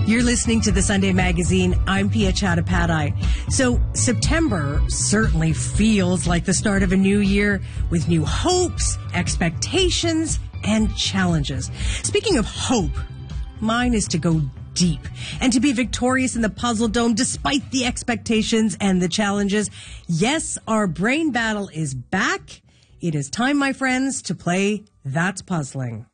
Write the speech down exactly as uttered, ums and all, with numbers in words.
You're listening to the Sunday Magazine. I'm Pia Chattopadhyay. So September certainly feels like the start of a new year with new hopes, expectations, and challenges. Speaking of hope, mine is to go deep and to be victorious in the puzzle dome despite the expectations and the challenges. Yes, our brain battle is back. It is time, my friends, to play That's Puzzling.